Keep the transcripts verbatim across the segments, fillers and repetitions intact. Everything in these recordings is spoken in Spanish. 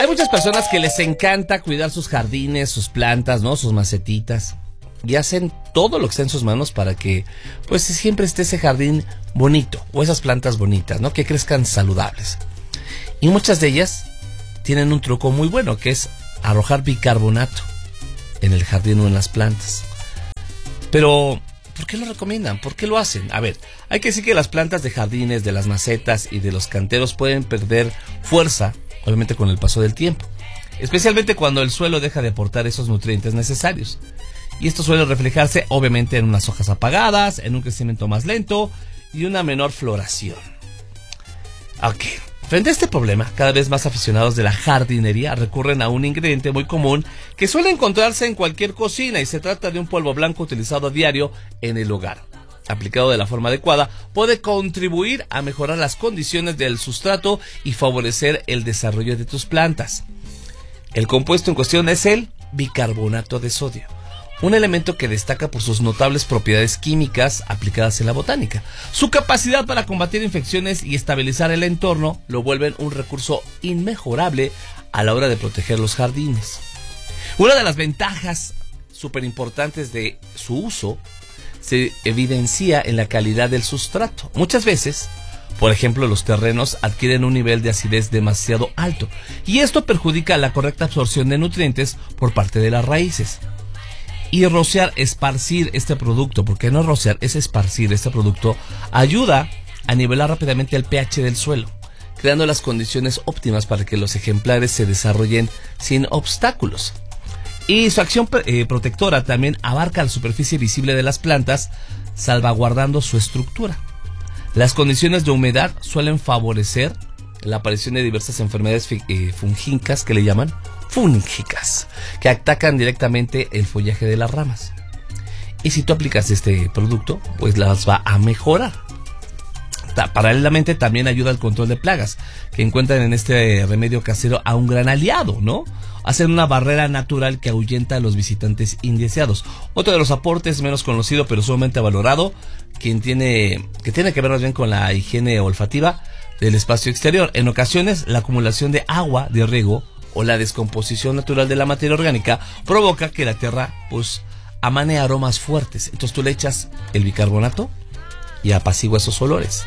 Hay muchas personas que les encanta cuidar sus jardines, sus plantas, ¿no? Sus macetitas. Y hacen todo lo que está en sus manos para que, pues, siempre esté ese jardín bonito. O esas plantas bonitas, ¿no? Que crezcan saludables. Y muchas de ellas tienen un truco muy bueno, que es arrojar bicarbonato en el jardín o en las plantas. Pero, ¿por qué lo recomiendan? ¿Por qué lo hacen? A ver, hay que decir que las plantas de jardines, de las macetas y de los canteros pueden perder fuerza, obviamente con el paso del tiempo. Especialmente cuando el suelo deja de aportar esos nutrientes necesarios. Y esto suele reflejarse obviamente en unas hojas apagadas, en un crecimiento más lento y una menor floración. Ok. Frente a este problema, cada vez más aficionados de la jardinería recurren a un ingrediente muy común que suele encontrarse en cualquier cocina, y se trata de un polvo blanco utilizado a diario en el hogar. Aplicado de la forma adecuada, puede contribuir a mejorar las condiciones del sustrato y favorecer el desarrollo de tus plantas. El compuesto en cuestión es el bicarbonato de sodio, un elemento que destaca por sus notables propiedades químicas aplicadas en la botánica. Su capacidad para combatir infecciones y estabilizar el entorno lo vuelven un recurso inmejorable a la hora de proteger los jardines. Una de las ventajas súper importantes de su uso se evidencia en la calidad del sustrato. Muchas veces, por ejemplo, los terrenos adquieren un nivel de acidez demasiado alto, y esto perjudica la correcta absorción de nutrientes por parte de las raíces. Y rociar, esparcir este producto, porque no rociar, es esparcir este producto, ayuda a nivelar rápidamente el pH del suelo, creando las condiciones óptimas para que los ejemplares se desarrollen sin obstáculos. Y su acción eh, protectora también abarca la superficie visible de las plantas, salvaguardando su estructura. Las condiciones de humedad suelen favorecer la aparición de diversas enfermedades eh, fungicas, que le llaman fúngicas, que atacan directamente el follaje de las ramas. Y si tú aplicas este producto, pues las va a mejorar. Ta- Paralelamente también ayuda al control de plagas, que encuentran en este remedio casero a un gran aliado, ¿no? Hacen una barrera natural que ahuyenta a los visitantes indeseados. Otro de los aportes menos conocido pero sumamente valorado, quien tiene, que tiene que ver más bien con la higiene olfativa del espacio exterior. En ocasiones, la acumulación de agua de riego o la descomposición natural de la materia orgánica provoca que la tierra, pues, amane aromas fuertes. Entonces tú le echas el bicarbonato y apacigua esos olores.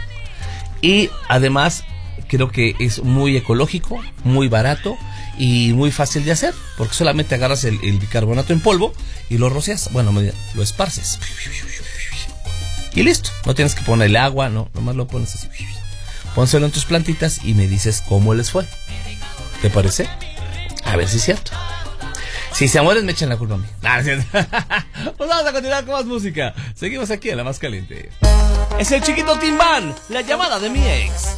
Y además, creo que es muy ecológico, muy barato y muy fácil de hacer, porque solamente agarras el, el bicarbonato en polvo y lo rocias, bueno, lo esparces y listo. No tienes que ponerle agua, no, nomás lo pones así. Pónselo en tus plantitas y me dices cómo les fue. ¿Te parece? A ver si es cierto. Si se mueren, me echan la culpa a mí. Ah, ¿sí? Pues vamos a continuar con más música. Seguimos aquí en La Más Caliente. Es el Chiquito Timbán, la llamada de mi ex.